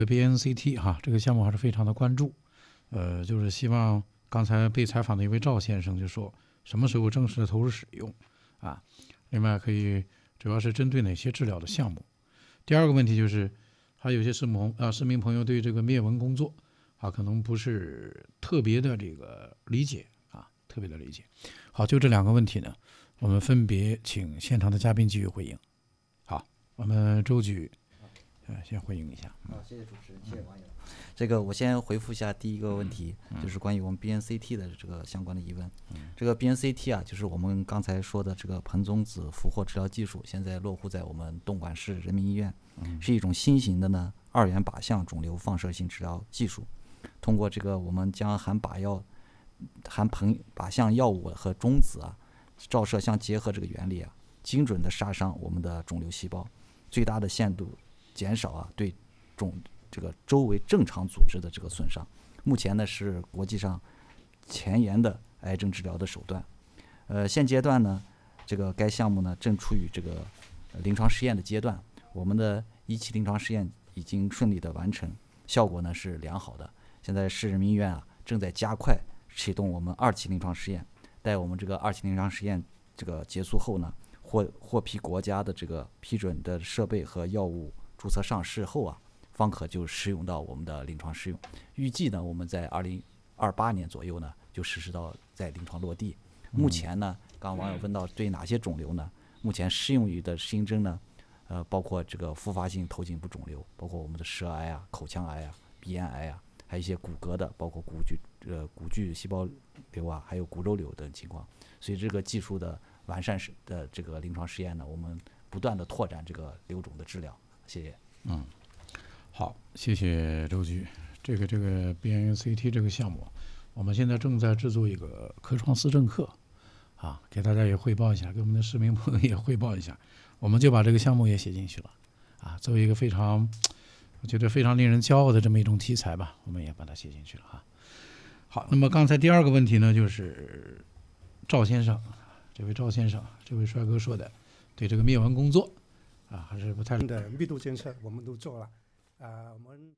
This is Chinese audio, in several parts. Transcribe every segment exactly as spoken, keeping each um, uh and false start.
B N C T 哈，这个项目还是非常的关注，呃，就是希望刚才被采访的一位赵先生就说什么时候正式的投入使用啊？另外可以主要是针对哪些治疗的项目？第二个问题就是还有些市民啊市民朋友对这个灭蚊工作啊可能不是特别的这个理解啊，特别的理解。好，就这两个问题呢，我们分别请现场的嘉宾继续回应。好，我们周局。先回应一下。 好，谢谢主持人，谢谢网友。这个我先回复一下第一个问题，就是关于我们 B N C T 的这个相关的疑问。这个 B N C T 啊，就是我们刚才说的这个盆宗子俘获治疗技术，现在落户在我们东莞市人民医院，是一种新型的呢二元靶向肿瘤放射性治疗技术。通过这个，我们将含靶药、含硼靶向药物和中子啊照射相结合这个原理啊，精准的杀伤我们的肿瘤细胞，最大的限度减少啊对肿这个周围正常组织的这个损伤。目前呢是国际上前沿的癌症治疗的手段。呃，现阶段呢，这个该项目呢正处于这个临床试验的阶段。我们的一期临床试验已经顺利的完成，效果呢是良好的。现在市人民医院啊正在加快启动我们二期临床试验。待我们这个二期临床试验这个结束后呢，获获批国家的这个批准的设备和药物注册上市后啊，方可就适用到我们的临床试用。预计呢，我们在二零二八年左右呢，就实施到在临床落地。目前呢，刚刚网友问到对哪些肿瘤呢？目前适用于的新增呢，呃，包括这个复发性头颈部肿瘤，包括我们的舌癌啊、口腔癌啊、鼻咽癌啊，还有一些骨骼的，包括骨巨呃骨巨细胞瘤啊，还有骨肉瘤等情况。所以这个技术的完善的这个临床试验呢，我们不断的拓展这个瘤种的治疗。谢谢。 嗯，好，谢谢周局。这个这个 B N C T 这个项目，我们现在正在制作一个科创思政课，啊，给大家也汇报一下，给我们的市民朋友也汇报一下，我们就把这个项目也写进去了，啊，作为一个非常，我觉得非常令人骄傲的这么一种题材吧，我们也把它写进去了啊。好，那么刚才第二个问题呢，就是赵先生，这位赵先生，这位帅哥说的，对这个灭蚊工作。啊，还是不太的密度监测我们都做了，啊，我们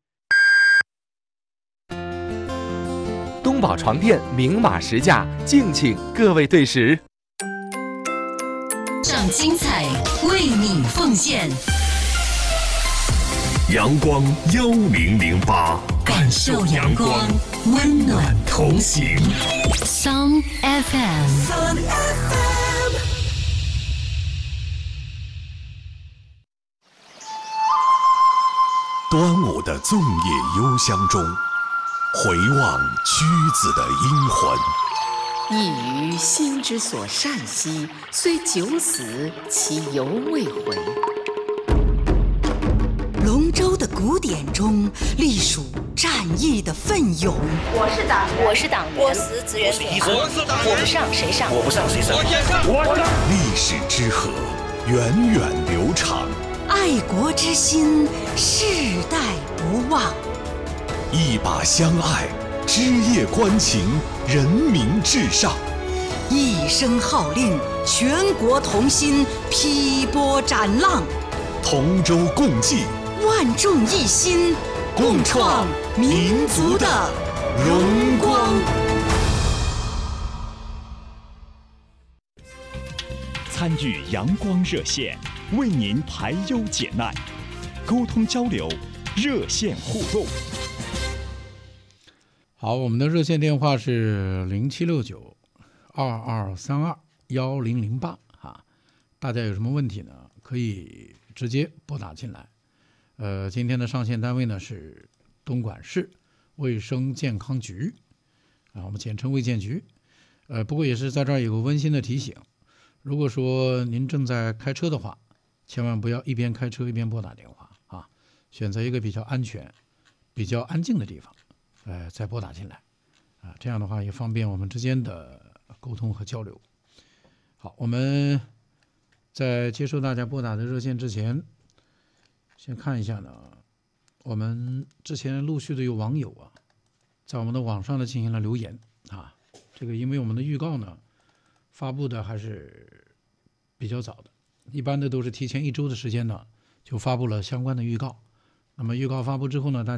东宝床垫明码实价，敬请各位对时。 让精彩为你奉献。 阳光幺零零八， 感受阳光，温暖同行。Sun F M。Sun F M。 端午的粽叶幽香中，回望屈子的英魂。 一于心之所善兮，虽九死其犹未回。 龙舟的古典中，隶属战役的奋勇。 我是党员， 我是党员， 我死只愿死。 我是党员，我不上谁上， 我不上谁上。 我先上， 我上。历史之河，源远流长。 爱国之心，世代不忘。 一把相爱，枝叶关情，人民至上。 一声号令，全国同心，劈波斩浪。 同舟共济， 万众一心，共创民族的荣光。 参与阳光热线，为您排忧解难，沟通交流，热线互动。 好，我们的热线电话是零七六九二二三二幺零零八啊，大家有什么问题呢？可以直接拨打进来。呃，今天的上线单位呢是东莞市卫生健康局啊，我们简称卫健局。呃，不过也是在这儿有个温馨的提醒，如果说您正在开车的话，千万不要一边开车一边拨打电话啊，选择一个比较安全、比较安静的地方，呃，再拨打进来啊，这样的话也方便我们之间的沟通和交流。好，我们在接受大家拨打的热线之前，先看一下呢，我们之前陆续的有网友啊，在我们的网上呢进行了留言啊，这个因为我们的预告呢发布的还是比较早的，一般的都是提前一周的时间呢就发布了相关的预告。那么预告发布之后呢，大家